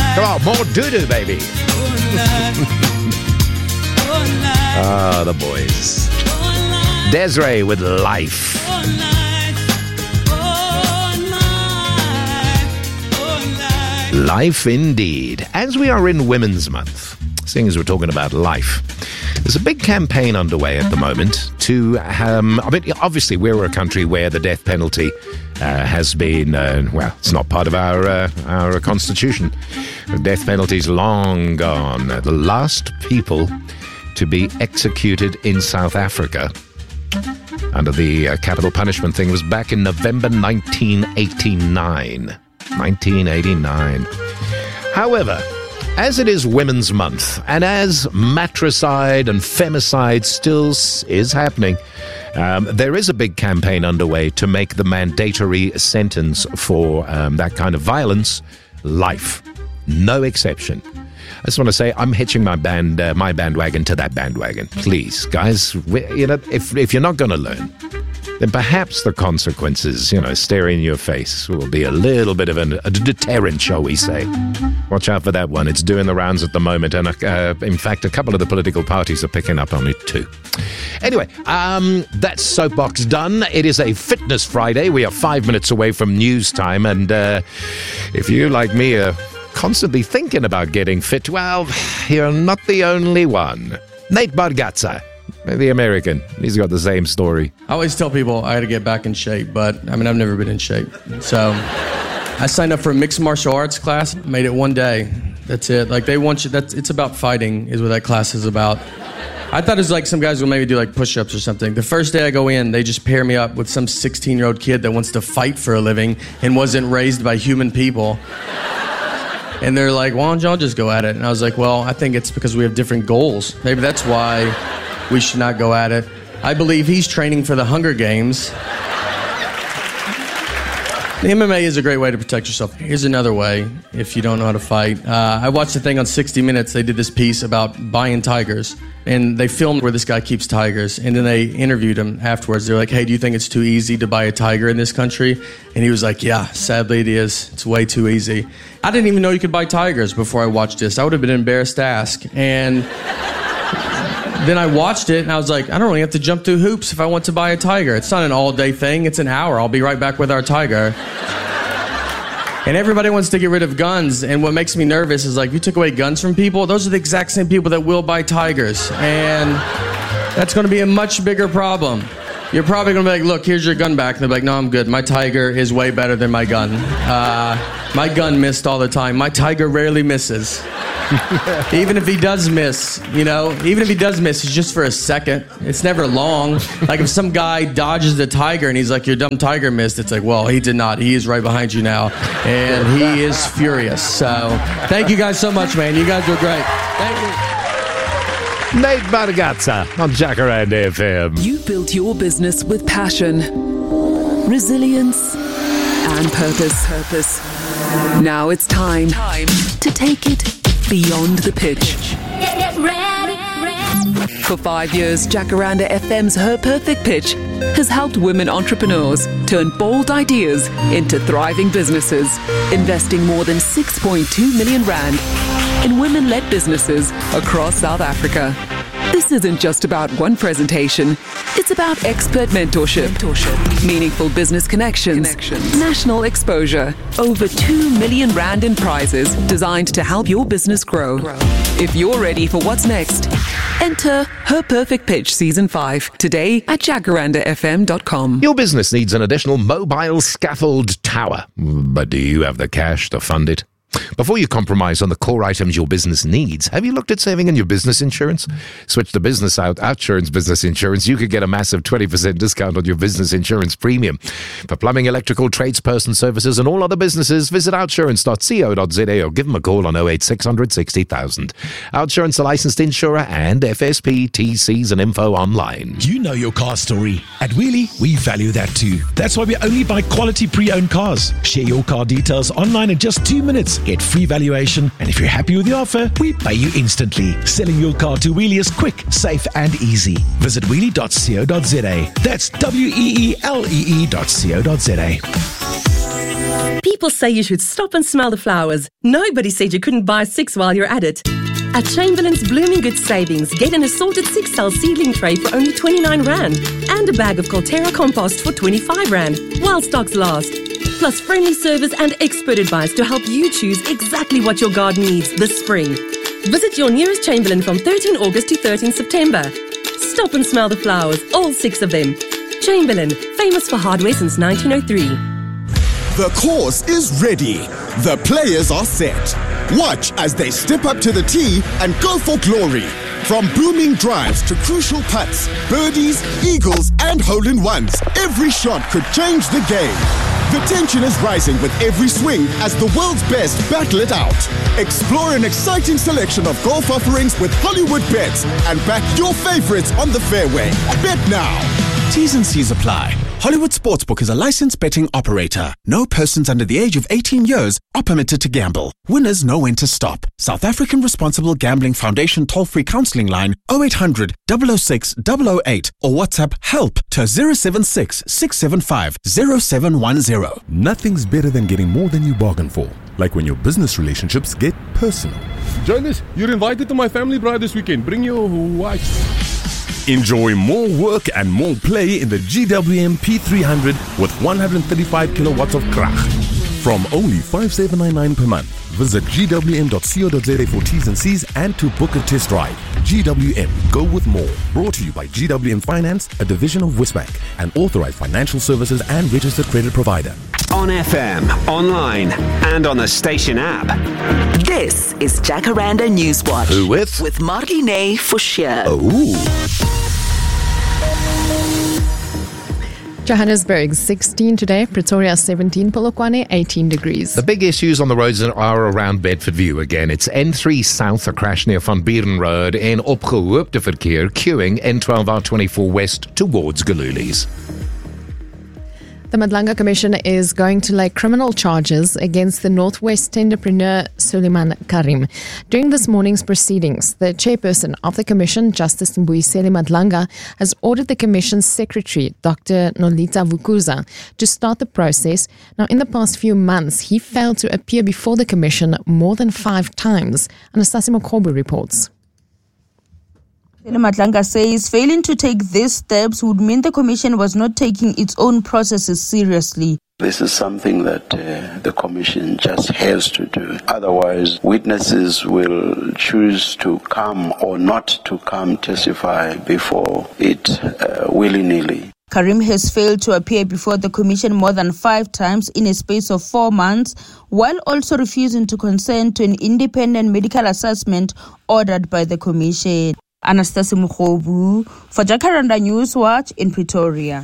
Come on, more doo-doo, baby. Ah, the boys. Desiree with Life. Life indeed. As we are in Women's Month, seeing as we're talking about life, there's a big campaign underway at the moment to, obviously we're a country where the death penalty has been, it's not part of our constitution. The death penalty's long gone. The last people to be executed in South Africa under the capital punishment thing was back in November 1989. 1989. However, as it is Women's Month, and as matricide and femicide still is happening, there is a big campaign underway to make the mandatory sentence for that kind of violence life. No exception. I just want to say I'm hitching my bandwagon to that bandwagon. Please, guys, if you're not going to learn, then perhaps the consequences, staring in your face will be a little bit of a deterrent, shall we say. Watch out for that one. It's doing the rounds at the moment, and in fact, a couple of the political parties are picking up on it too. Anyway, that's Soapbox done. It is a Fitness Friday. We are 5 minutes away from news time, and if you, like me, are constantly thinking about getting fit, well, you're not the only one. Nate Bargatza, the American, he's got the same story. I always tell people I got to get back in shape, but I've never been in shape. So I signed up for a mixed martial arts class, made it one day. That's it. They want you, it's about fighting is what that class is about. I thought it was some guys will maybe do push-ups or something. The first day I go in, they just pair me up with some 16-year-old kid that wants to fight for a living and wasn't raised by human people. And they're like, why don't y'all just go at it? And I was like, well, I think it's because we have different goals. Maybe that's why we should not go at it. I believe he's training for the Hunger Games. The MMA is a great way to protect yourself. Here's another way if you don't know how to fight. I watched a thing on 60 Minutes. They did this piece about buying tigers. And they filmed where this guy keeps tigers. And then they interviewed him afterwards. They're like, hey, do you think it's too easy to buy a tiger in this country? And he was like, yeah, sadly it is. It's way too easy. I didn't even know you could buy tigers before I watched this. I would have been embarrassed to ask. And then I watched it, and I was like, I don't really have to jump through hoops if I want to buy a tiger. It's not an all-day thing. It's an hour. I'll be right back with our tiger. And everybody wants to get rid of guns, and what makes me nervous is you took away guns from people, those are the exact same people that will buy tigers. And that's going to be a much bigger problem. You're probably going to be like, look, here's your gun back. And they're like, no, I'm good. My tiger is way better than my gun. My gun missed all the time. My tiger rarely misses. Even if he does miss, it's just for a second. It's never long. If some guy dodges the tiger and he's like, your dumb tiger missed, it's like, well, he did not. He is right behind you now. And he is furious. So thank you guys so much, man. You guys were great. Thank you. Nate Bargatza on Jacaranda FM. You built your business with passion, resilience, and purpose. Now it's time to take it beyond the pitch. Get ready. For 5 years, Jacaranda FM's Her Perfect Pitch has helped women entrepreneurs turn bold ideas into thriving businesses, investing more than 6.2 million rand in women-led businesses across South Africa. This isn't just about one presentation. It's about expert mentorship, meaningful business connections, national exposure, over 2 million rand in prizes designed to help your business grow. If you're ready for what's next, enter Her Perfect Pitch Season 5 today at jacarandafm.com. Your business needs an additional mobile scaffold tower, but do you have the cash to fund it? Before you compromise on the core items your business needs, have you looked at saving in your business insurance? Switch to Business Outsurance Business Insurance. You could get a massive 20% discount on your business insurance premium. For plumbing, electrical, tradesperson services and all other businesses, visit outsurance.co.za or give them a call on 08600 60,000. Outsurance, a licensed insurer, and FSP, TCs and info online. You know your car story. At Wheelie, we value that too. That's why we only buy quality pre-owned cars. Share your car details online in just 2 minutes. Get free valuation, and if you're happy with the offer, we pay you instantly. Selling your car to Wheelie is quick, safe, and easy. Visit wheelie.co.za. That's WEELEE.co.za. People say you should stop and smell the flowers. Nobody said you couldn't buy 6 while you're at it. At Chamberlain's Blooming Good Savings, get an assorted 6-cell seedling tray for only 29 Rand and a bag of Colterra compost for 25 Rand while stocks last. Plus friendly service and expert advice to help you choose exactly what your garden needs this spring. Visit your nearest Chamberlain from 13 August to 13 September. Stop and smell the flowers, all 6 of them. Chamberlain, famous for hardware since 1903. The course is ready. The players are set. Watch as they step up to the tee and go for glory. From booming drives to crucial putts, birdies, eagles, and hole-in-ones, every shot could change the game. The tension is rising with every swing as the world's best battle it out. Explore an exciting selection of golf offerings with Hollywood Bets and back your favorites on the fairway. Bet now. T's and C's apply. Hollywood Sportsbook is a licensed betting operator. No persons under the age of 18 years are permitted to gamble. Winners know when to stop. South African Responsible Gambling Foundation toll-free counselling line 0800 006 008 or WhatsApp HELP to 076 675 0710. Nothing's better than getting more than you bargained for. Like when your business relationships get personal. Jonas, you're invited to my family bride this weekend. Bring your wife. Enjoy more work and more play in the GWM P300 with 135 kilowatts of krag. From only 5,799 per month. Visit gwm.co.za for T's and C's and to book a test ride. GWM, go with more. Brought to you by GWM Finance, a division of Westbank, an authorized financial services and registered credit provider. On FM, online, and on the station app. This is Jacaranda Newswatch. Who with? With Marlene Forshire. Johannesburg 16 today, Pretoria 17, Polokwane 18 degrees. The big issues on the roads are around Bedford View again. It's N3 South, a crash near Van Buren Road, en opgehoopte verkeer, queuing N12R24 West towards Galulies. The Madlanga Commission is going to lay criminal charges against the Northwest tenderpreneur Suleiman Karim. During this morning's proceedings, the chairperson of the commission, Justice Mbuyiseli Madlanga, has ordered the commission's secretary, Dr. Nolita Vukuza, to start the process. Now, in the past few months, he failed to appear before the commission more than 5 times. Anastasia Mokhobu reports. Madlanga says failing to take these steps would mean the Commission was not taking its own processes seriously. This is something that the Commission just has to do. Otherwise, witnesses will choose to come or not to come testify before it willy-nilly. Karim has failed to appear before the Commission more than 5 times in a space of 4 months, while also refusing to consent to an independent medical assessment ordered by the Commission. Anastasia Mokhobu for Jacaranda Newswatch in Pretoria.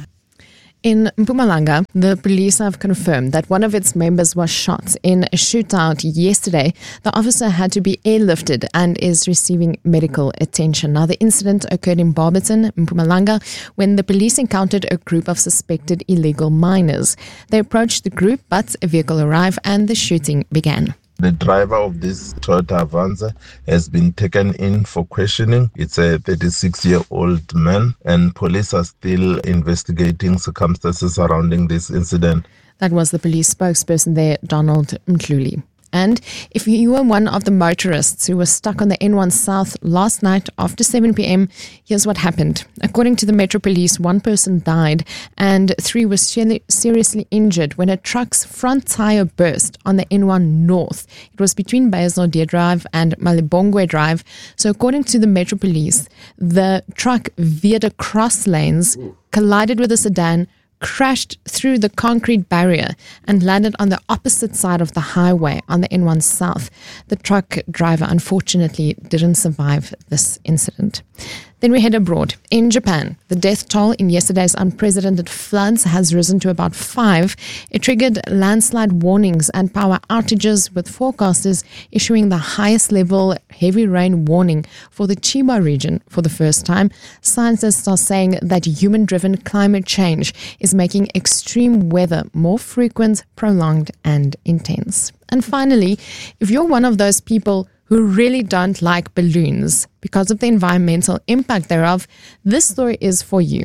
In Mpumalanga, the police have confirmed that one of its members was shot in a shootout yesterday. The officer had to be airlifted and is receiving medical attention. Now, the incident occurred in Barberton, Mpumalanga, when the police encountered a group of suspected illegal miners. They approached the group, but a vehicle arrived and the shooting began. The driver of this Toyota Avanza has been taken in for questioning. It's a 36-year-old man, and police are still investigating circumstances surrounding this incident. That was the police spokesperson there, Donald Mtluli. And if you were one of the motorists who was stuck on the N1 South last night after 7 p.m., here's what happened. According to the Metro Police, 1 person died and 3 were seriously injured when a truck's front tire burst on the N1 North. It was between Bayesnodie Drive and Malibongwe Drive. So according to the Metro Police, the truck veered across lanes, collided with a sedan, crashed through the concrete barrier and landed on the opposite side of the highway on the N1 South. The truck driver unfortunately didn't survive this incident. Then we head abroad. In Japan, the death toll in yesterday's unprecedented floods has risen to about 5. It triggered landslide warnings and power outages, with forecasters issuing the highest level heavy rain warning for the Chiba region for the first time. Scientists are saying that human-driven climate change is making extreme weather more frequent, prolonged, and intense. And finally, if you're one of those people who really don't like balloons because of the environmental impact thereof, this story is for you.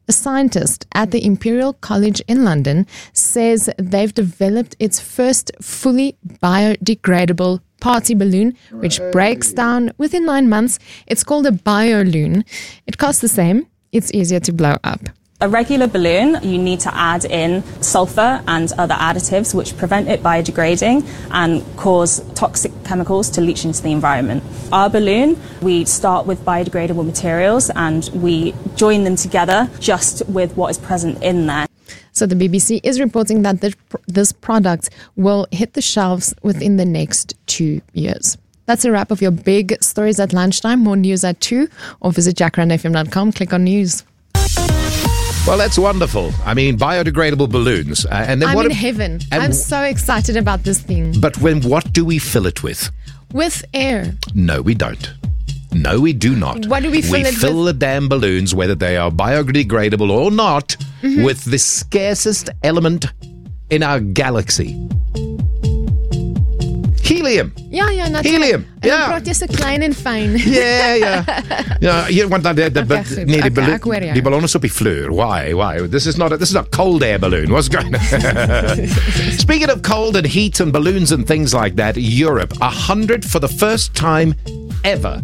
A scientist at the Imperial College in London says they've developed its first fully biodegradable party balloon, which breaks down within 9 months. It's called a bioloon. It costs the same. It's easier to blow up. A regular balloon, you need to add in sulfur and other additives which prevent it biodegrading and cause toxic chemicals to leach into the environment. Our balloon, we start with biodegradable materials and we join them together just with what is present in there. So the BBC is reporting that this product will hit the shelves within the next 2 years. That's a wrap of your big stories at lunchtime. More news at 2 or visit jackrandfm.com. Click on news. Well, that's wonderful. I mean, biodegradable balloons. And then I'm what in heaven. I'm so excited about this thing. But what do we fill it with? With air. No, we don't. No, we do not. What do we fill it with? We fill the damn balloons, whether they are biodegradable or not, with the scarcest element in our galaxy. Helium. Ja, natuurlijk. Helium. En dan praat jy so klein en fyn. Ja, you want that die ballon is op die vloer. Why? This is not a cold air balloon. What's going on? Speaking of cold and heat and balloons and things like that, Europe, 100 for the first time ever.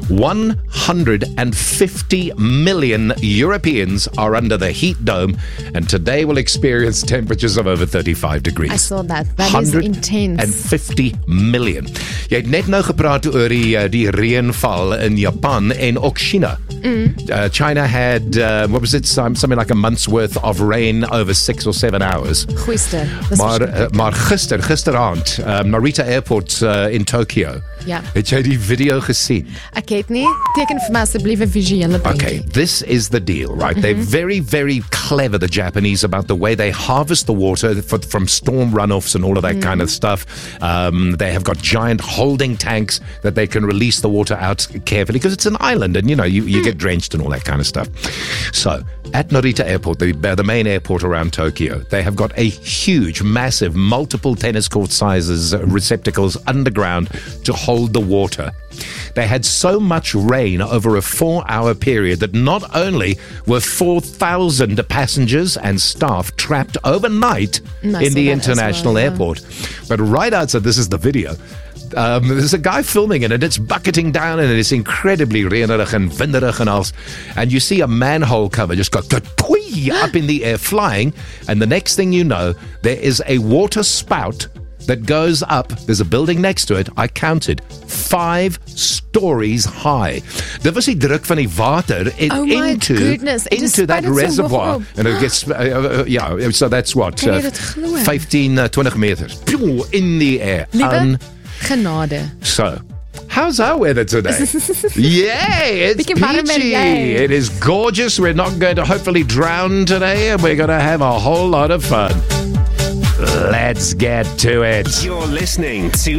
150 million Europeans are under the heat dome, and today will experience temperatures of over 35 degrees. I saw that. That is intense. 150 million. Jy het net nou gepraat oor die reënval in Japan en ook China. China had, what was it, something like a month's worth of rain over 6 or 7 hours. Gister. Maar gisteraand, Narita Airport in Tokyo. Ja. Het jy die video gesien? Ek het nie. Teken vir my asseblief 'n visuele prentjie. Okay, this is the deal, right? They're very, very clever, the Japanese, about the way they harvest the water from storm runoffs and all of that kind of stuff. They have got giant holding tanks that they can release the water out carefully because it's an island and, you get drenched and all that kind of stuff. So, at Narita Airport, the main airport around Tokyo, they have got a huge, massive, multiple tennis court sizes receptacles underground to hold the water. They had so much rain over a 4-hour period that not only were 4,000 passengers and staff trapped overnight in the international airport, but right outside, this is the video, there's a guy filming it and it's bucketing down and it's incredibly reënerig and winderig and all. And you see a manhole cover just go up in the air flying, and the next thing you know, there is a water spout that goes up. There's a building next to it. I counted 5 stories high. Dit was die druk van die water into that reservoir. And it gets, so that's what? 15, 20 meters. In the air. Genade. So, how's our weather today? Yay, it's peachy. It is gorgeous. We're not going to hopefully drown today, and we're going to have a whole lot of fun. Let's get to it. You're listening to